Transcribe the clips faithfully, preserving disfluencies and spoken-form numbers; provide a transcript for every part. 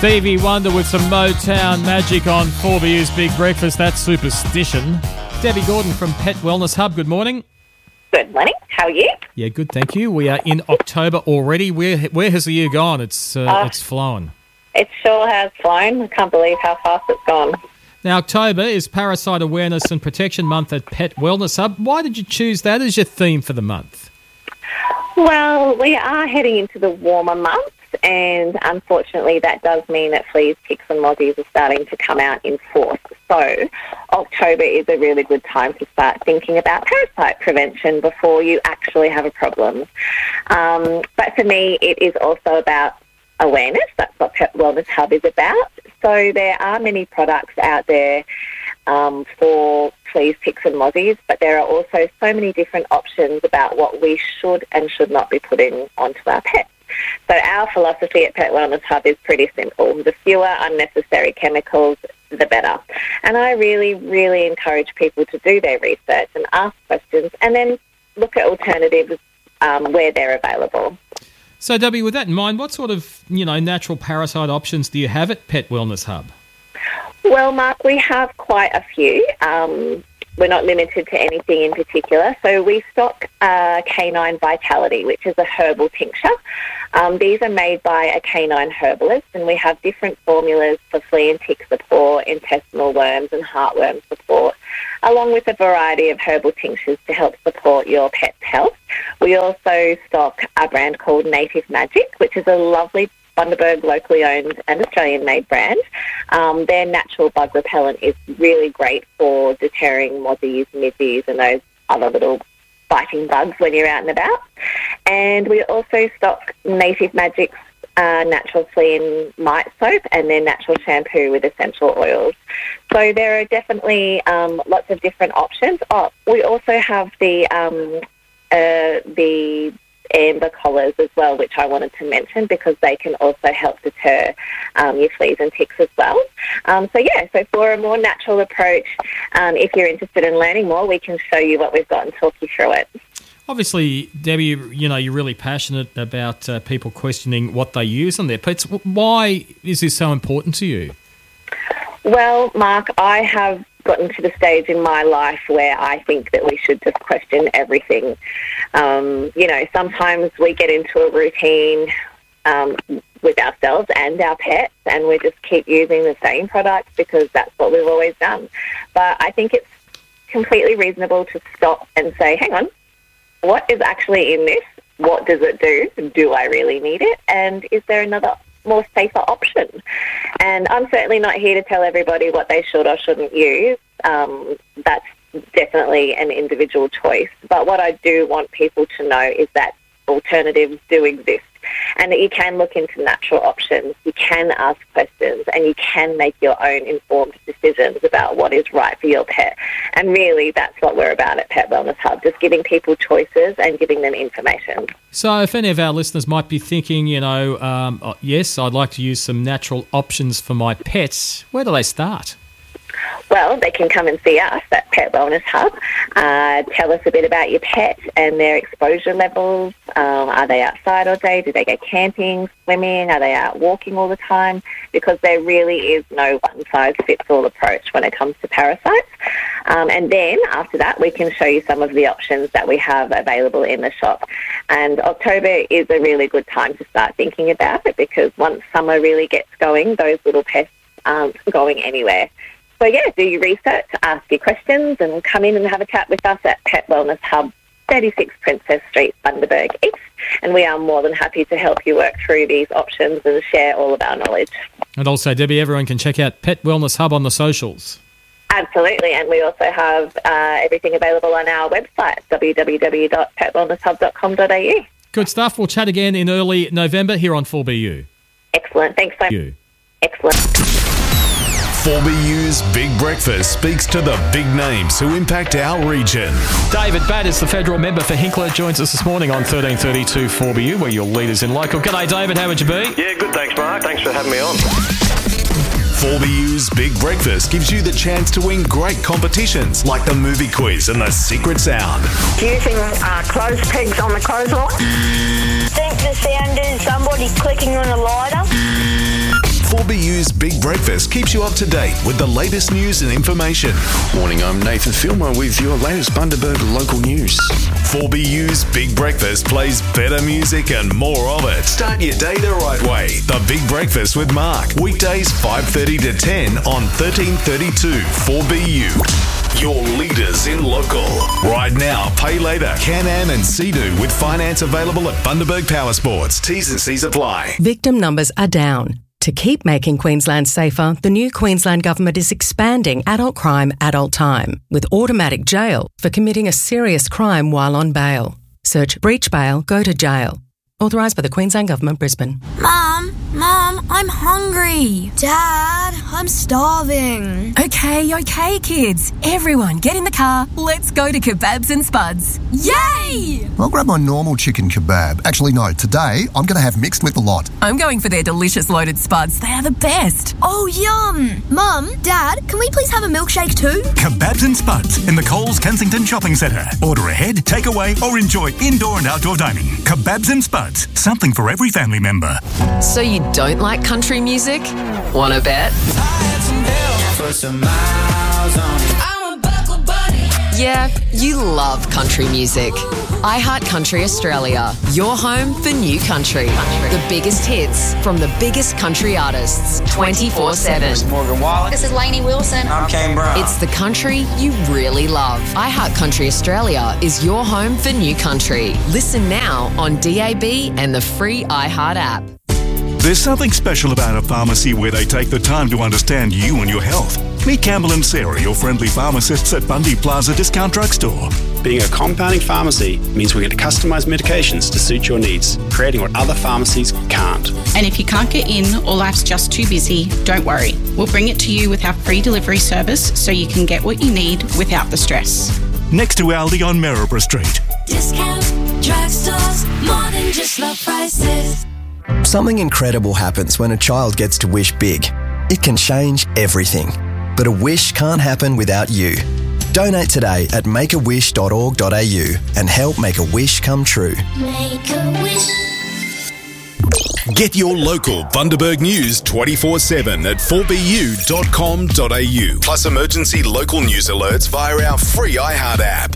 Stevie Wonder with some Motown magic on four B U's Big Breakfast. That's Superstition. Debbie Gordon from Pet Wellness Hub, good morning. Good morning. How are you? Yeah, good, thank you. We are in October already. Where where has the year gone? It's uh, uh, it's flown. It sure has flown. I can't believe how fast it's gone. Now, October is Parasite Awareness and Protection Month at Pet Wellness Hub. Why did you choose that as your theme for the month? Well, we are heading into the warmer months, and unfortunately that does mean that fleas, ticks and mozzies are starting to come out in force. So October is a really good time to start thinking about parasite prevention before you actually have a problem. Um, but for me, it is also about awareness. That's what Pet Wellness Hub is about. So there are many products out there um, for fleas, ticks and mozzies, but there are also so many different options about what we should and should not be putting onto our pets. So our philosophy at Pet Wellness Hub is pretty simple. The fewer unnecessary chemicals, the better. And I really, really encourage people to do their research and ask questions and then look at alternatives um, where they're available. So, Debbie, with that in mind, what sort of, you know, natural parasite options do you have at Pet Wellness Hub? Well, Mark, we have quite a few. Um, we're not limited to anything in particular. So we stock uh, Canine Vitality, which is a herbal tincture. Um, these are made by a canine herbalist, and we have different formulas for flea and tick support, intestinal worms and heartworm support, along with a variety of herbal tinctures to help support your pet's health. We also stock a brand called Native Magic, which is a lovely Bundaberg locally owned and Australian-made brand. Um, their natural bug repellent is really great for deterring mozzies, middies and those other little biting bugs when you're out and about. And we also stock Native Magic's uh, natural flea and mite soap and their natural shampoo with essential oils. So there are definitely um, lots of different options. Oh, we also have the um, uh, the amber collars as well, which I wanted to mention because they can also help deter um, your fleas and ticks as well. Um, so yeah, so for a more natural approach, um, if you're interested in learning more, we can show you what we've got and talk you through it. Obviously, Debbie, you know, you're really passionate about uh, people questioning what they use on their pets. Why is this so important to you? Well, Mark, I have gotten to the stage in my life where I think that we should just question everything. Um, you know, sometimes we get into a routine um, with ourselves and our pets and we just keep using the same products because that's what we've always done. But I think it's completely reasonable to stop and say, hang on, what is actually in this? What does it do? Do I really need it? And is there another more safer option? And I'm certainly not here to tell everybody what they should or shouldn't use. Um, that's definitely an individual choice. But what I do want people to know is that alternatives do exist and that you can look into natural options, you can ask questions, and you can make your own informed decisions about what is right for your pet. And really, that's what we're about at Pet Wellness Hub, just giving people choices and giving them information. So if any of our listeners might be thinking, you know, um, oh, yes, I'd like to use some natural options for my pets, where do they start? Well, they can come and see us at Pet Wellness Hub. Uh, tell us a bit about your pet and their exposure levels. Um, are they outside all day? Do they go camping, swimming? Are they out walking all the time? Because there really is no one-size-fits-all approach when it comes to parasites. Um, and then after that, we can show you some of the options that we have available in the shop. And October is a really good time to start thinking about it because once summer really gets going, those little pests aren't going anywhere. So, yeah, do your research, ask your questions, and come in and have a chat with us at Pet Wellness Hub, thirty-six Princess Street, Bundaberg East. And we are more than happy to help you work through these options and share all of our knowledge. And also, Debbie, everyone can check out Pet Wellness Hub on the socials. Absolutely, and we also have uh, everything available on our website, w w w dot pet wellness hub dot com dot a u. Good stuff. We'll chat again in early November here on four B U. Excellent. Thanks so much. Excellent. four B U's Big Breakfast speaks to the big names who impact our region. David Batt is the federal member for Hinkler, joins us this morning on thirteen thirty-two four B U, where your leaders in local. G'day, David. How would you be? Yeah, good. Thanks, Mark. Thanks for having me on. four B U's Big Breakfast gives you the chance to win great competitions like the movie quiz and the secret sound. Using uh, clothes pegs on the clothesline. Think the sound is somebody clicking on a lighter. four B U's Big Breakfast keeps you up to date with the latest news and information. Morning, I'm Nathan Filmer with your latest Bundaberg local news. four B U's Big Breakfast plays better music and more of it. Start your day the right way. The Big Breakfast with Mark. Weekdays five thirty to ten on thirteen thirty-two four B U. Your leaders in local. Right now, pay later. Can-Am and Sea-Doo with finance available at Bundaberg Power Sports. T's and C's apply. Victim numbers are down. To keep making Queensland safer, the new Queensland Government is expanding adult crime, adult time, with automatic jail for committing a serious crime while on bail. Search breach bail, go to jail. Authorised by the Queensland Government, Brisbane. Mum, Mum, I'm hungry. Dad, I'm starving. Okay, okay, kids. Everyone, get in the car. Let's go to Kebabs and Spuds. Yay! I'll grab my normal chicken kebab. Actually, no, today I'm going to have mixed with a lot. I'm going for their delicious loaded spuds. They are the best. Oh, yum. Mum, Dad, can we please have a milkshake too? Kebabs and Spuds in the Coles Kensington Shopping Centre. Order ahead, take away, or enjoy indoor and outdoor dining. Kebabs and Spuds. Something for every family member. So you don't like country music? Wanna bet? Yeah, you love country music. iHeartCountry Australia, your home for new country. The biggest hits from the biggest country artists, twenty-four seven. This is Morgan Wallen. This is Lainey Wilson. I'm Kane Brown. It's the country you really love. iHeartCountry Australia is your home for new country. Listen now on D A B and the free iHeart app. There's something special about a pharmacy where they take the time to understand you and your health. Meet Campbell and Sarah, your friendly pharmacists at Bundy Plaza Discount Drugstore. Being a compounding pharmacy means we get to customise medications to suit your needs, creating what other pharmacies can't. And if you can't get in or life's just too busy, don't worry. We'll bring it to you with our free delivery service so you can get what you need without the stress. Next to Aldi on Maryborough Street. Discount drugstores, more than just low prices. Something incredible happens when a child gets to wish big. It can change everything. But a wish can't happen without you. Donate today at make a wish dot org dot a u and help make a wish come true. Make a wish. Get your local Bundaberg news twenty-four seven at four b u dot com dot a u. Plus emergency local news alerts via our free iHeart app.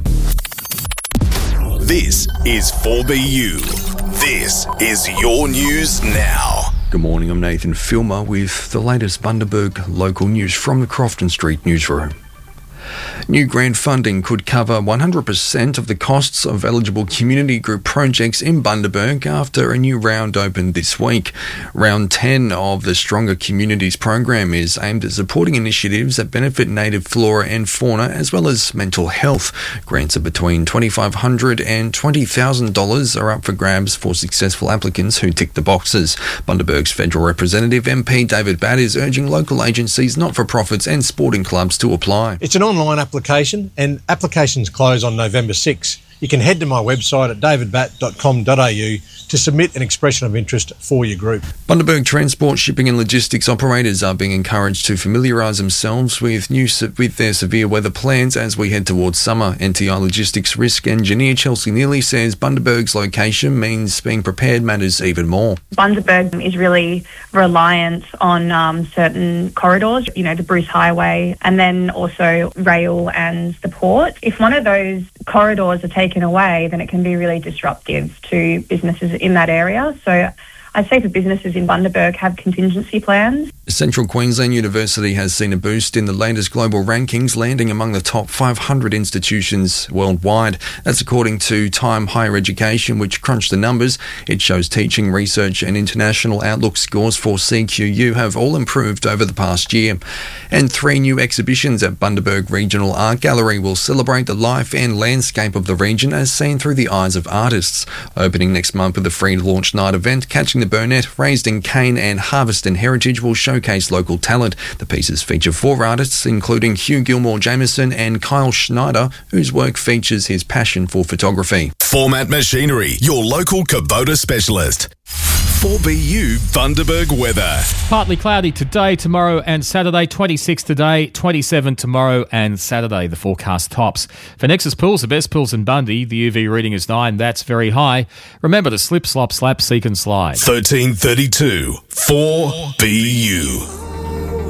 This is four B U. This is your news now. Good morning, I'm Nathan Filmer with the latest Bundaberg local news from the Crofton Street newsroom. New grant funding could cover one hundred percent of the costs of eligible community group projects in Bundaberg after a new round opened this week. Round ten of the Stronger Communities program is aimed at supporting initiatives that benefit native flora and fauna as well as mental health. Grants are between two thousand five hundred dollars and twenty thousand dollars are up for grabs for successful applicants who tick the boxes. Bundaberg's federal representative M P David Batt is urging local agencies, not-for-profits and sporting clubs to apply. It's an online application and applications close on November sixth. You can head to my website at david batt dot com dot a u to submit an expression of interest for your group. Bundaberg transport, shipping and logistics operators are being encouraged to familiarise themselves with new with their severe weather plans as we head towards summer. N T I Logistics risk engineer Chelsea Neely says Bundaberg's location means being prepared matters even more. Bundaberg is really reliant on um, certain corridors, you know, the Bruce Highway and then also rail and the port. If one of those corridors are taken away, then it can be really disruptive to businesses in that area. So I'd say for businesses in Bundaberg, have contingency plans. Central Queensland University has seen a boost in the latest global rankings, landing among the top five hundred institutions worldwide. That's according to Time Higher Education, which crunched the numbers. It shows teaching, research and international outlook scores for C Q U have all improved over the past year. And three new exhibitions at Bundaberg Regional Art Gallery will celebrate the life and landscape of the region as seen through the eyes of artists. Opening next month with a free launch night event, Catching the Burnett, Raised in Cane and Harvest and Heritage will showcase local talent. The pieces feature four artists, including Hugh Gilmore Jameson and Kyle Schneider, whose work features his passion for photography. Format Machinery, your local Kubota specialist. four B U Bundaberg weather. Partly cloudy today, tomorrow and Saturday. twenty-six today, twenty-seven tomorrow and Saturday, the forecast tops. For Nexus Pools, the best pools in Bundy, the U V reading is nine. That's very high. Remember to slip, slop, slap, seek and slide. thirteen thirty-two, four B U.